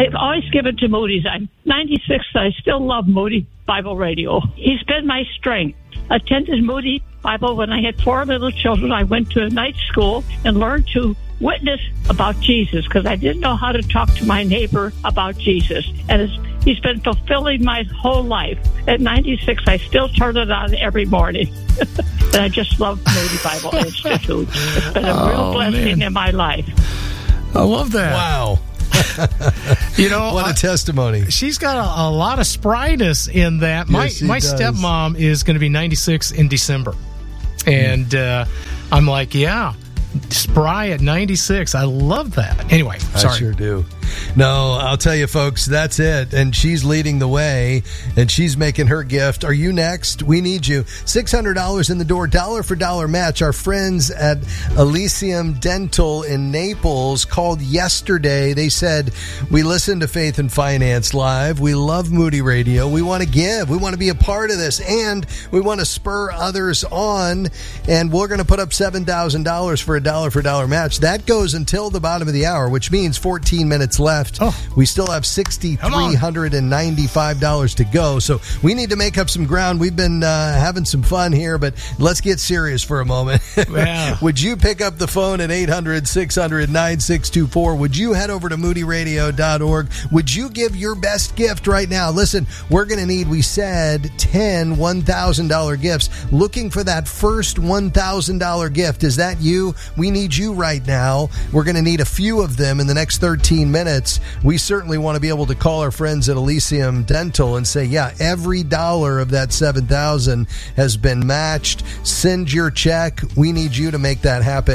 I've always given to Moody's. I'm 96. I still love Moody Bible Radio. He's been my strength. Attended Moody Bible when I had 4 little children. I went to a night school and learned to witness about Jesus because I didn't know how to talk to my neighbor about Jesus. And he's been fulfilling my whole life. At 96, I still turn it on every morning. And I just love Moody Bible Institute. It's been a real blessing in my life. I love that. Wow. What a testimony. She's got a lot of spryness in that. My stepmom is going to be 96 in December. And I'm like, yeah, spry at 96. I love that. Anyway, sorry. I sure do. No, I'll tell you, folks, that's it. And she's leading the way, and she's making her gift. Are you next? We need you. $600 in the door, dollar for dollar match. Our friends at Elysium Dental in Naples called yesterday. They said, we listen to Faith and Finance Live. We love Moody Radio. We want to give. We want to be a part of this, and we want to spur others on. And we're going to put up $7,000 for a dollar for dollar match. That goes until the bottom of the hour, which means 14 minutes left. We still have $6,395 to go, so we need to make up some ground. We've been having some fun here, but let's get serious for a moment. Yeah. Would you pick up the phone at 800-600-9624? Would you head over to moodyradio.org? Would you give your best gift right now? Listen, we're going to need, we said, 10 $1,000 gifts. Looking for that first $1,000 gift. Is that you? We need you right now. We're going to need a few of them in the next 13 minutes. We certainly want to be able to call our friends at Elysium Dental and say, yeah, every dollar of that $7,000 has been matched. Send your check. We need you to make that happen.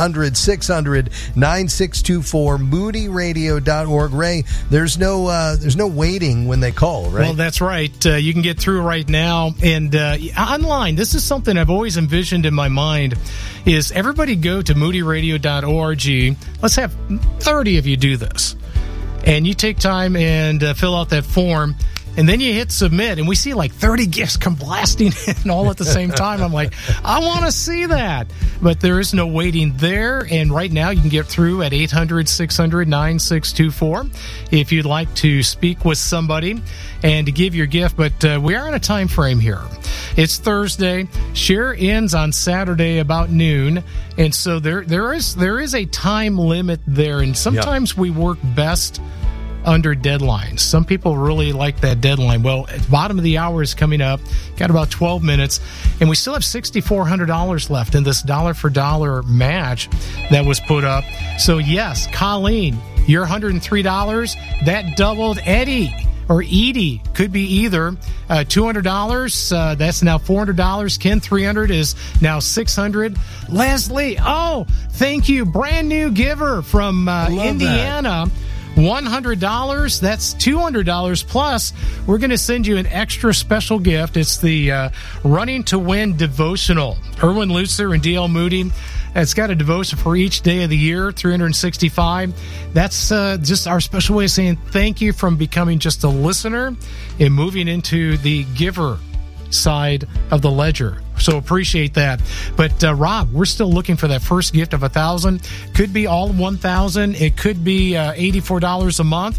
800-600-9624, moodyradio.org. Ray, there's no waiting when they call, right? Well, that's right. You can get through right now. And online, this is something I've always envisioned in my mind, is everybody go to moodyradio.org. Let's have 30 of you do this. And you take time and fill out that form, and then you hit submit, and we see like 30 gifts come blasting in all at the same time. I'm like, I want to see that. But there is no waiting there, and right now you can get through at 800-600-9624 if you'd like to speak with somebody and to give your gift. But we are on a time frame here. It's Thursday. Share ends on Saturday about noon, and so there is a time limit there, and sometimes we work best under deadlines. Some people really like that deadline. Well, at the bottom of the hour is coming up. Got about 12 minutes, and we still have $6,400 left in this dollar for dollar match that was put up. So yes, Colleen, your $103, that doubled Eddie. Or Edie, could be either. $200, that's now $400. Ken, $300 is now $600. Leslie, thank you. Brand new giver from Indiana. $100, that's $200 plus. We're going to send you an extra special gift. It's the Running to Win devotional. Erwin Lutzer and D.L. Moody. It's got a devotion for each day of the year, 365. That's just our special way of saying thank you from becoming just a listener and moving into the giver side of the ledger. So appreciate that. But Rob, we're still looking for that first gift of $1,000. Could be all $1,000. It could be $84 a month.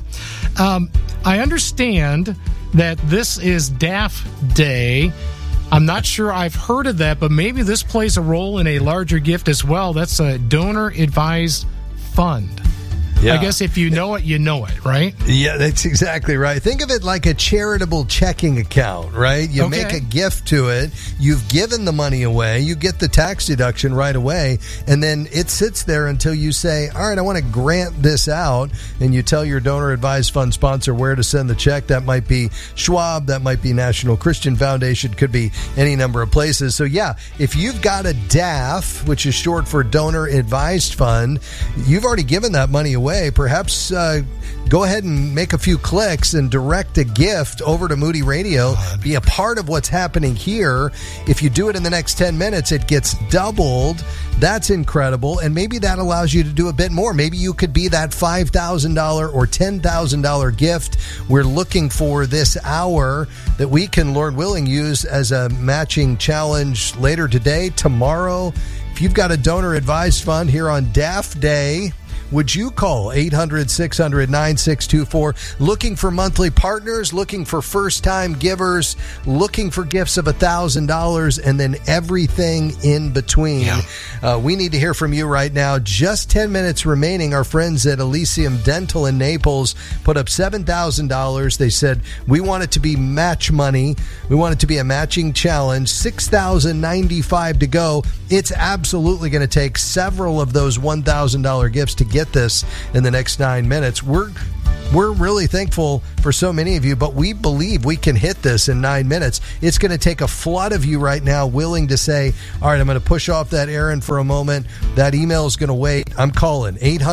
I understand that this is DAF Day. I'm not sure I've heard of that, but maybe this plays a role in a larger gift as well. That's a donor advised fund. Yeah. I guess if you know it, you know it, right? Yeah, that's exactly right. Think of it like a charitable checking account, right? You make a gift to it. You've given the money away. You get the tax deduction right away. And then it sits there until you say, all right, I want to grant this out. And you tell your donor advised fund sponsor where to send the check. That might be Schwab. That might be National Christian Foundation. Could be any number of places. So yeah, if you've got a DAF, which is short for donor advised fund, you've already given that money away. Perhaps go ahead and make a few clicks and direct a gift over to Moody Radio. Be a part of what's happening here. If you do it in the next 10 minutes, it gets doubled. That's incredible. And maybe that allows you to do a bit more. Maybe you could be that $5,000 or $10,000 gift we're looking for this hour that we can, Lord willing, use as a matching challenge later today, tomorrow. If you've got a donor advised fund here on DAF Day, would you call 800-600-9624? Looking for monthly partners, looking for first-time givers, looking for gifts of $1,000, and then everything in between. Yeah. We need to hear from you right now. Just 10 minutes remaining. Our friends at Elysium Dental in Naples put up $7,000. They said, we want it to be match money. We want it to be a matching challenge. $6,095 to go. It's absolutely going to take several of those $1,000 gifts to get this in the next 9 minutes. We're really thankful for so many of you, but we believe we can hit this in 9 minutes. It's going to take a flood of you right now willing to say, all right, I'm going to push off that errand for a moment. That email is going to wait. I'm calling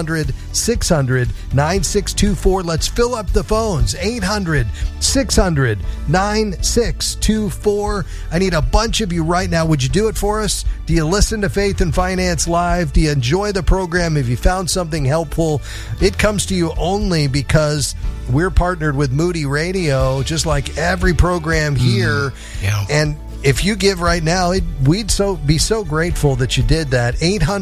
800-600-9624. Let's fill up the phones. 800-600-9624. I need a bunch of you right now. Would you do it for us? Do you listen to Faith and Finance Live? Do you enjoy the program? Have you found something helpful? It comes to you only because we're partnered with Moody Radio, just like every program here. Yeah. And if you give right now, we'd be so grateful that you did that.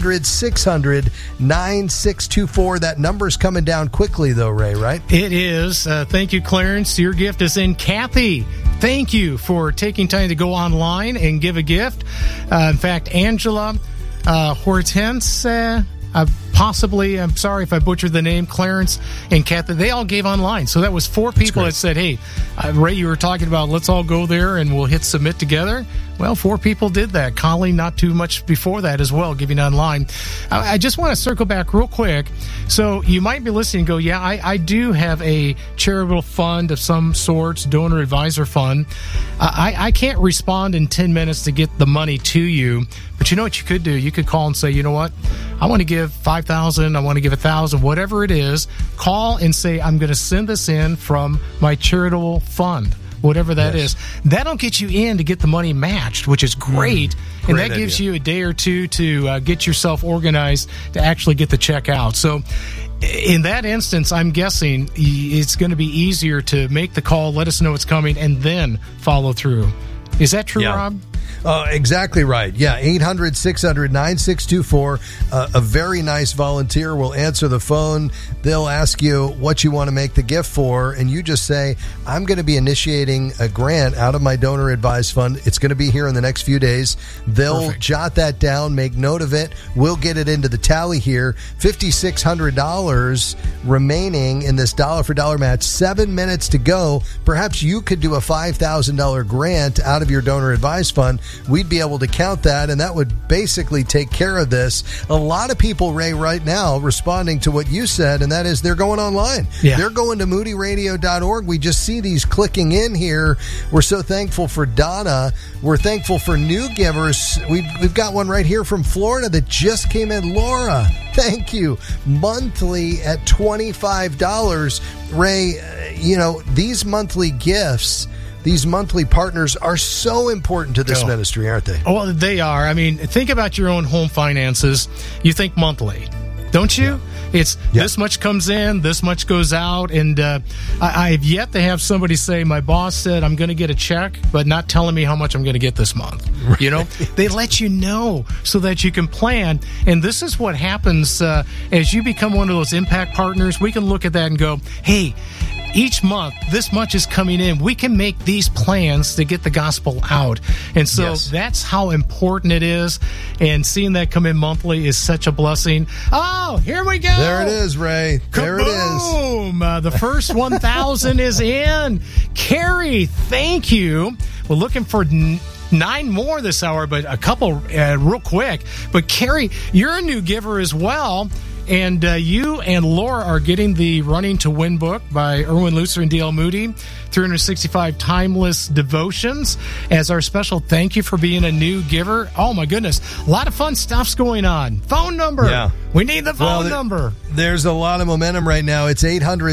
800-600-9624. That number's coming down quickly, though, Ray, right? It is. Thank you, Clarence. Your gift is in. Kathy, thank you for taking time to go online and give a gift. In fact, Angela, Hortense, possibly, I'm sorry if I butchered the name, Clarence and Kathy, they all gave online. So that was 4 people that said, hey, Ray, you were talking about let's all go there and we'll hit submit together. Well, 4 people did that. Colleen, not too much before that as well, giving online. I just want to circle back real quick. So you might be listening and go, yeah, I do have a charitable fund of some sorts, donor advisor fund. I can't respond in 10 minutes to get the money to you. But you know what you could do? You could call and say, you know what? I want to give $5,000. I want to give $1,000, whatever it is. Call and say, I'm going to send this in from my charitable fund, whatever that is. That'll get you in to get the money matched, which is great. And that gives you a day or two to get yourself organized to actually get the check out. So in that instance, I'm guessing it's going to be easier to make the call, let us know it's coming, and then follow through. Is that true, Rob? Exactly right. Yeah, 800-600-9624. A very nice volunteer will answer the phone. They'll ask you what you want to make the gift for, and you just say, I'm going to be initiating a grant out of my donor advised fund. It's going to be here in the next few days. They'll jot that down, make note of it. We'll get it into the tally here. $5,600 remaining in this dollar for dollar match. 7 minutes to go. Perhaps you could do a $5,000 grant out of your donor advised fund. We'd be able to count that, and that would basically take care of this. A lot of people, Ray, right now responding to what you said, and that is they're going online. Yeah. They're going to moodyradio.org. We just see these clicking in here. We're so thankful for Donna. We're thankful for new givers. We've got one right here from Florida that just came in. Laura, thank you. Monthly at $25. Ray, these monthly gifts, these monthly partners are so important to this ministry, aren't they? Well, they are. I mean, think about your own home finances. You think monthly, don't you? Yeah. It's this much comes in, this much goes out, and I've yet to have somebody say, my boss said I'm going to get a check, but not telling me how much I'm going to get this month. Right. They let you know so that you can plan, and this is what happens as you become one of those impact partners. We can look at that and go, hey, each month, this much is coming in. We can make these plans to get the gospel out. And so that's how important it is. And seeing that come in monthly is such a blessing. Oh, here we go. There it is, Ray. There it is. Boom. The first 1,000 is in. Carrie, thank you. We're looking for 9 more this hour, but a couple real quick. But Carrie, you're a new giver as well. And you and Laura are getting the Running to Win book by Erwin Lutzer and D.L. Moody, 365 Timeless Devotions, as our special thank you for being a new giver. Oh, my goodness. A lot of fun stuff's going on. Phone number. Yeah. We need the phone number. There's a lot of momentum right now. It's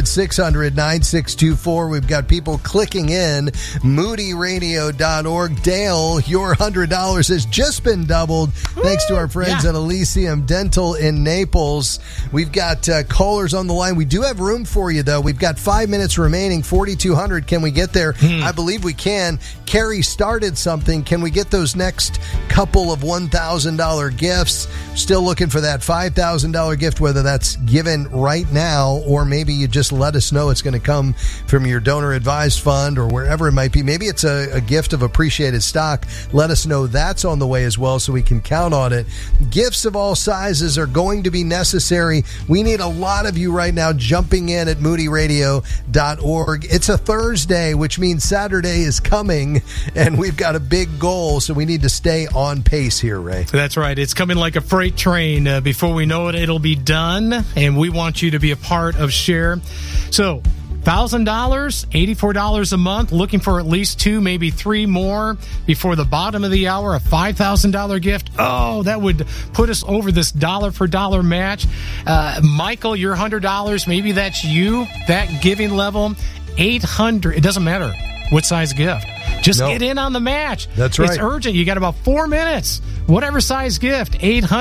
800-600-9624. We've got people clicking in. moodyradio.org. Dale, your $100 has just been doubled. Thanks to our friends at Elysium Dental in Naples. We've got callers on the line. We do have room for you, though. We've got 5 minutes remaining. 4,200. Can we get there? I believe we can. Carrie started something. Can we get those next couple of $1,000 gifts? Still looking for that $5,000 $1,000 gift, whether that's given right now or maybe you just let us know it's going to come from your donor advised fund or wherever it might be. Maybe it's a gift of appreciated stock. Let us know that's on the way as well so we can count on it. Gifts of all sizes are going to be necessary. We need a lot of you right now jumping in at moodyradio.org. It's a Thursday, which means Saturday is coming, and we've got a big goal, so we need to stay on pace here, Ray. That's right. It's coming like a freight train. Before we know it, it'll be done, and we want you to be a part of Share. So, $1,000, $84 a month, looking for at least 2, maybe 3 more before the bottom of the hour, a $5,000 gift. Oh, that would put us over this dollar for dollar match. Michael, your $100, maybe that's you, that giving level, $800. It doesn't matter what size gift. Just get in on the match. That's right. It's urgent. You got about 4 minutes. Whatever size gift,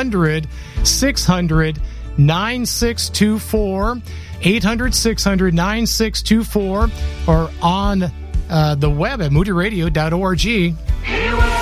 800-600-9624. 800-600-9624 or on the web at moodyradio.org.